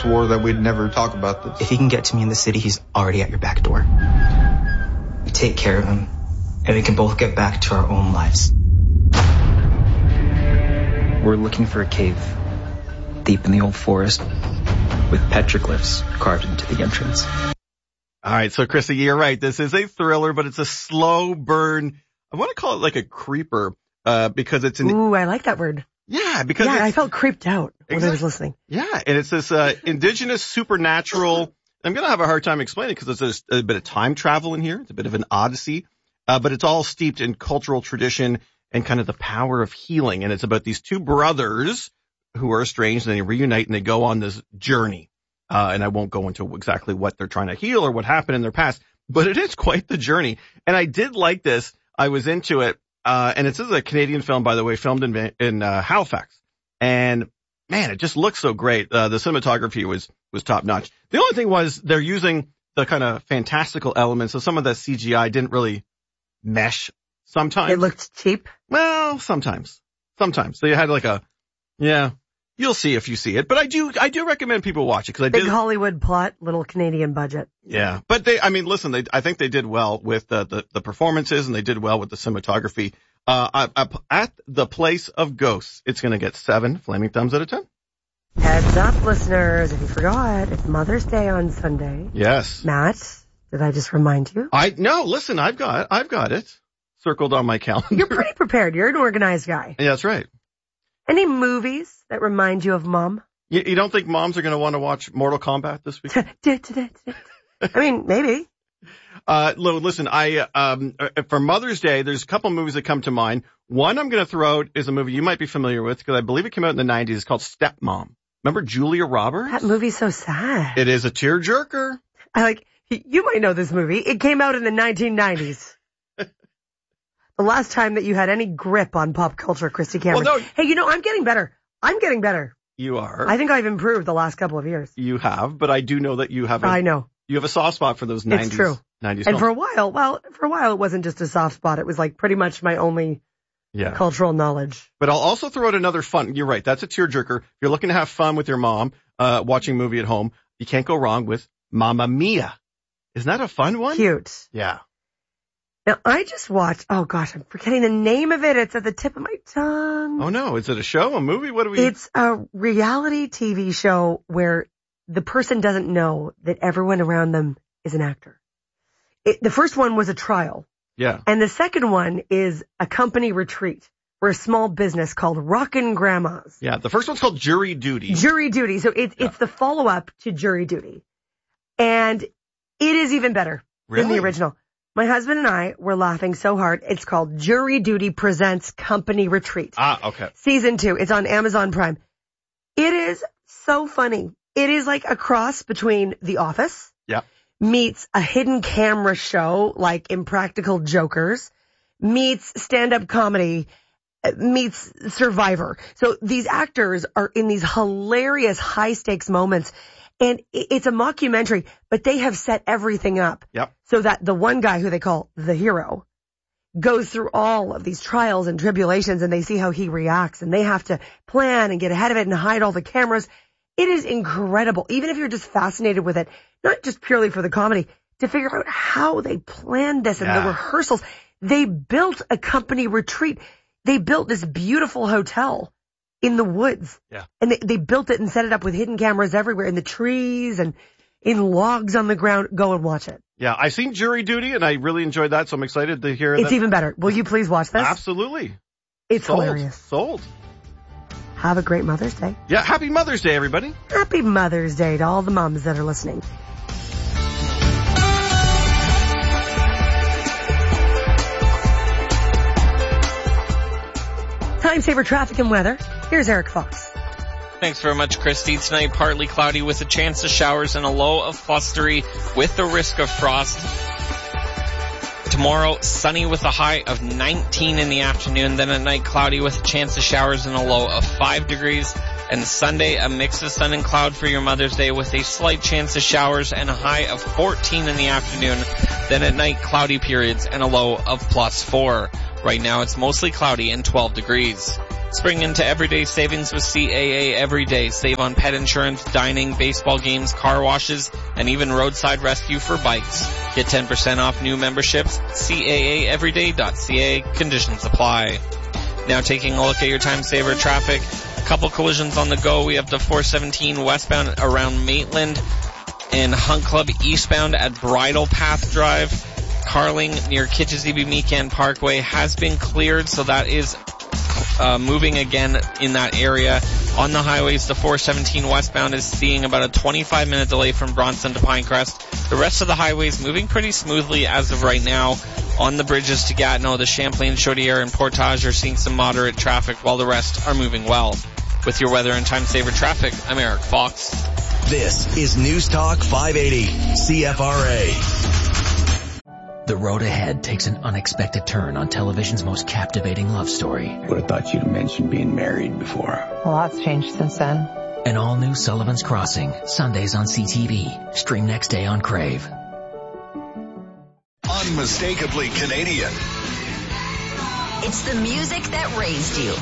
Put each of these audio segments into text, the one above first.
swore that we'd never talk about this. If he can get to me in the city, he's already at your back door. You take care of him, and we can both get back to our own lives. We're looking for a cave deep in the old forest with petroglyphs carved into the entrance. All right, so Chrissy, you're right. This is a thriller, but it's a slow burn. I want to call it like a creeper, because it's Ooh, I like that word. Yeah, because I felt creeped out when I was listening. Yeah, and it's this indigenous supernatural. I'm going to have a hard time explaining because there's a bit of time travel in here. It's a bit of an odyssey, but it's all steeped in cultural tradition and kind of the power of healing. And it's about these two brothers who are estranged, and they reunite and they go on this journey. And I won't go into exactly what they're trying to heal or what happened in their past, but it is quite the journey. And I did like this. I was into it. And this is a Canadian film, by the way, filmed in Halifax. And man, it just looks so great. The cinematography was top notch. The only thing was they're using the kind of fantastical elements. So some of the CGI didn't really mesh sometimes. It looked cheap. Well, sometimes. So you had you'll see if you see it, but I do recommend people watch it because Big Hollywood plot, little Canadian budget. Yeah, but I think they did well with the performances, and they did well with the cinematography. At the Place of Ghosts, it's going to get 7 flaming thumbs out of 10. Heads up, listeners, if you forgot, it's Mother's Day on Sunday. Yes. Matt, did I just remind you? No, listen, I've got it circled on my calendar. You're pretty prepared. You're an organized guy. Yeah, that's right. Any movies that remind you of Mom? You don't think moms are going to want to watch Mortal Kombat this week? I mean, maybe. Listen, for Mother's Day, there's a couple movies that come to mind. One I'm going to throw out is a movie you might be familiar with because I believe it came out in the 90s. It's called Stepmom. Remember Julia Roberts? That movie's so sad. It is a tearjerker. You might know this movie. It came out in the 1990s. The last time that you had any grip on pop culture, Christy Cameron. Well, no. Hey, I'm getting better. You are. I think I've improved the last couple of years. You have, but I do know that you have. I know. You have a soft spot for those 90s. It's true. 90s and films. for a while, it wasn't just a soft spot. It was like pretty much my only cultural knowledge. But I'll also throw out another fun. You're right. That's a tearjerker. If you're looking to have fun with your mom, watching a movie at home, you can't go wrong with Mamma Mia. Isn't that a fun one? Cute. Yeah. Now, I just watched, oh gosh, I'm forgetting the name of it. It's at the tip of my tongue. Oh no, is it a show, a movie? What do we? It's a reality TV show where the person doesn't know that everyone around them is an actor. The first one was a trial. Yeah. And the second one is a company retreat for a small business called Rockin' Grandmas. Yeah, the first one's called Jury Duty. Jury Duty. So it's the follow-up to Jury Duty. And it is even better than the original. My husband and I were laughing so hard. It's called Jury Duty Presents Company Retreat. Okay. Season 2. It's on Amazon Prime. It is so funny. It is like a cross between The Office meets a hidden camera show like Impractical Jokers, meets stand-up comedy, meets Survivor. So these actors are in these hilarious high-stakes moments. And it's a mockumentary, but they have set everything up so that the one guy who they call the hero goes through all of these trials and tribulations, and they see how he reacts, and they have to plan and get ahead of it and hide all the cameras. It is incredible, even if you're just fascinated with it, not just purely for the comedy, to figure out how they planned this and the rehearsals. They built a company retreat. They built this beautiful hotel in the woods. Yeah. And they built it and set it up with hidden cameras everywhere in the trees and in logs on the ground. Go and watch it. Yeah, I've seen Jury Duty and I really enjoyed that, so I'm excited to hear It's even better. Will you please watch this? Absolutely. It's hilarious. Sold. Have a great Mother's Day. Yeah, happy Mother's Day, everybody. Happy Mother's Day to all the moms that are listening. Time saver traffic and weather. Here's Eric Fox. Thanks very much, Christy. Tonight, partly cloudy with a chance of showers and a low of +3 with the risk of frost. Tomorrow, sunny with a high of 19 in the afternoon. Then at night, cloudy with a chance of showers and a low of 5 degrees. And Sunday, a mix of sun and cloud for your Mother's Day with a slight chance of showers and a high of 14 in the afternoon. Then at night, cloudy periods and a low of +4. Right now, it's mostly cloudy and 12 degrees. Spring into everyday savings with CAA Everyday. Save on pet insurance, dining, baseball games, car washes, and even roadside rescue for bikes. Get 10% off new memberships. CAAEveryday.ca. Conditions apply. Now taking a look at your time saver traffic. A couple collisions on the go. We have the 417 westbound around Maitland and Hunt Club eastbound at Bridle Path Drive. Carling near Kitchissippi-Meekan Parkway has been cleared, so that is moving again in that area. On the highways, the 417 westbound is seeing about a 25-minute delay from Bronson to Pinecrest. The rest of the highways moving pretty smoothly as of right now. On the bridges to Gatineau, the Champlain, Chaudière, and Portage are seeing some moderate traffic, while the rest are moving well. With your weather and time saver traffic, I'm Eric Fox. This is News Talk 580 CFRA. The road ahead takes an unexpected turn on television's most captivating love story. Would have thought you'd mentioned being married before. A lot's changed since then. An all-new Sullivan's Crossing, Sundays on CTV. Stream next day on Crave. Unmistakably Canadian. It's the music that raised you.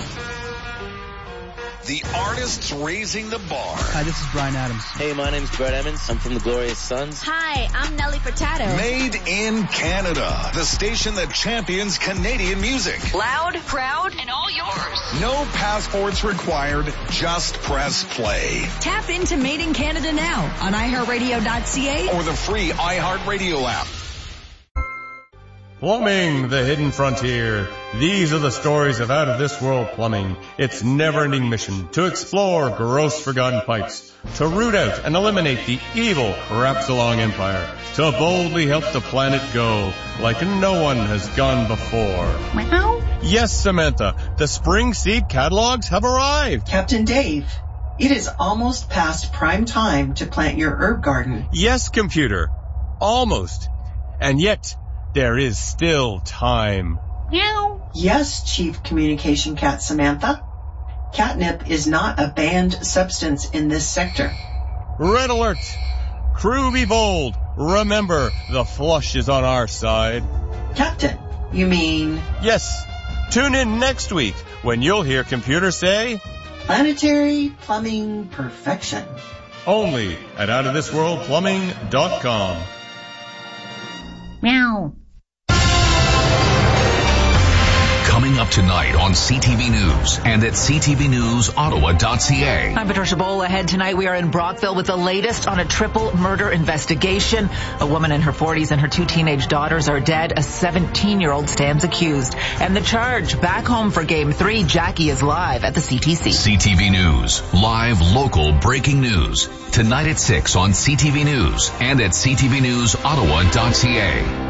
The artists raising the bar. Hi, this is Bryan Adams. Hey, my name's Brett Emmons. I'm from the Glorious Sons. Hi, I'm Nelly Furtado. Made in Canada. The station that champions Canadian music. Loud, proud, and all yours. No passports required. Just press play. Tap into Made in Canada now on iHeartRadio.ca or the free iHeartRadio app. Plumbing, the hidden frontier. These are the stories of out-of-this-world plumbing. Its never-ending mission to explore gross forgotten pipes, to root out and eliminate the evil Crapsalong Empire, to boldly help the planet go like no one has gone before. Meow. Yes, Samantha, the spring seed catalogs have arrived. Captain Dave, it is almost past prime time to plant your herb garden. Yes, computer. Almost. And yet, there is still time. Meow. Yes, Chief Communication Cat Samantha. Catnip is not a banned substance in this sector. Red alert! Crew be bold. Remember, the flush is on our side. Captain, you mean? Yes. Tune in next week when you'll hear computer say, Planetary Plumbing Perfection. Only at outofthisworldplumbing.com. Meow. Coming up tonight on CTV News and at ctvnewsottawa.ca. I'm Patricia Bowl. Ahead tonight, we are in Brockville with the latest on a triple murder investigation. A woman in her 40s and her two teenage daughters are dead. A 17-year-old stands accused. And the charge, back home for Game 3, Jackie is live at the CTC. CTV News, live local breaking news. Tonight at 6 on CTV News and at ctvnewsottawa.ca.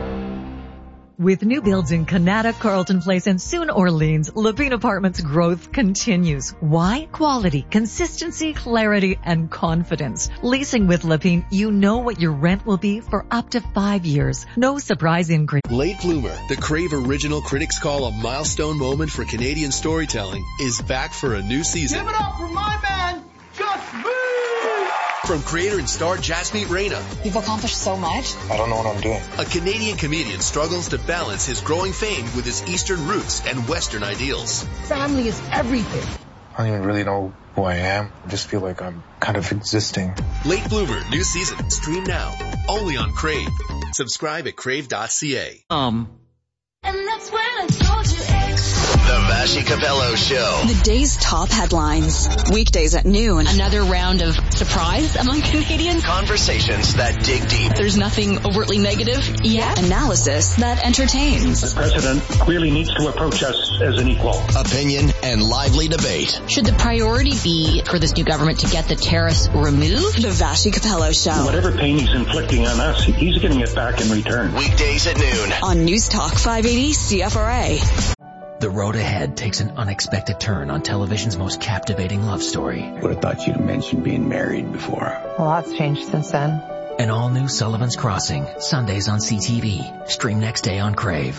With new builds in Canada, Carlton Place, and soon Orleans, Lepine Apartments growth continues. Why? Quality, consistency, clarity, and confidence. Leasing with Lepine, you know what your rent will be for up to 5 years. No surprise increase. Late Bloomer, the Crave original critics call a milestone moment for Canadian storytelling, is back for a new season. Give it up for my man, Gus B! From creator and star Jasmeet Reina. You've accomplished so much. I don't know what I'm doing. A Canadian comedian struggles to balance his growing fame with his Eastern roots and Western ideals. Family is everything. I don't even really know who I am. I just feel like I'm kind of existing. Late Bloomer, new season. Stream now. Only on Crave. Subscribe at crave.ca. And that's when I told you The Vassy Capello Show. The day's top headlines. Weekdays at noon. Another round of surprise among Canadians. Conversations that dig deep. There's nothing overtly negative yet. Analysis that entertains. The president clearly needs to approach us as an equal. Opinion and lively debate. Should the priority be for this new government to get the tariffs removed? The Vassy Capello Show. Whatever pain he's inflicting on us, he's getting it back in return. Weekdays at noon. On News Talk 580 CFRA. The road ahead takes an unexpected turn on television's most captivating love story. Would have thought you'd mentioned being married before. A lot's changed since then. An all-new Sullivan's Crossing, Sundays on CTV. Stream next day on Crave.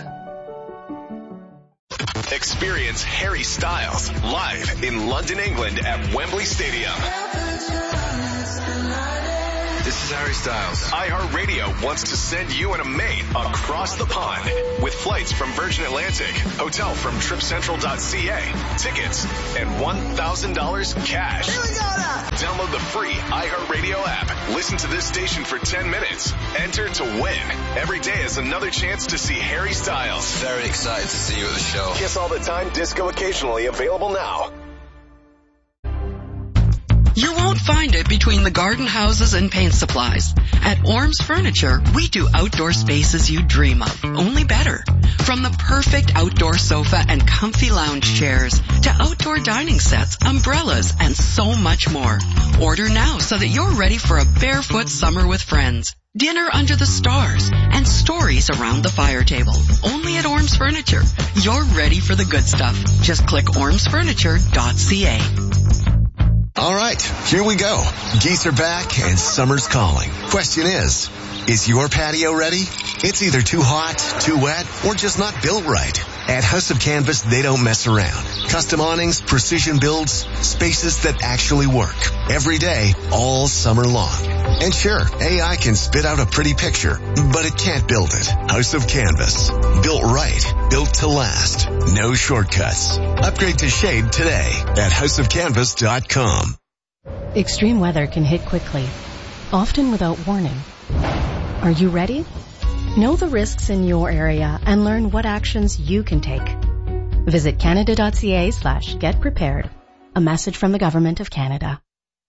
Experience Harry Styles live in London, England at Wembley Stadium. This is Harry Styles. iHeartRadio wants to send you and a mate across the pond with flights from Virgin Atlantic, hotel from TripCentral.ca, tickets, and $1,000 cash. Here we go now. Download the free iHeartRadio app. Listen to this station for 10 minutes. Enter to win. Every day is another chance to see Harry Styles. Very excited to see you at the show. Kiss All the Time Disco occasionally available now. You won't find it between the garden houses and paint supplies. At Orms Furniture, we do outdoor spaces you dream of, only better. From the perfect outdoor sofa and comfy lounge chairs to outdoor dining sets, umbrellas, and so much more. Order now so that you're ready for a barefoot summer with friends, dinner under the stars, and stories around the fire table. Only at Orms Furniture. You're ready for the good stuff. Just click ormsfurniture.ca. All right, here we go. Geese are back and summer's calling. Question is your patio ready? It's either too hot, too wet, or just not built right. At House of Canvas, they don't mess around. Custom awnings, precision builds, spaces that actually work. Every day, all summer long. And sure, AI can spit out a pretty picture, but it can't build it. House of Canvas. Built right. Built to last. No shortcuts. Upgrade to shade today at houseofcanvas.com. Extreme weather can hit quickly, often without warning. Are you ready? Know the risks in your area and learn what actions you can take. Visit canada.ca/getprepared. A message from the Government of Canada.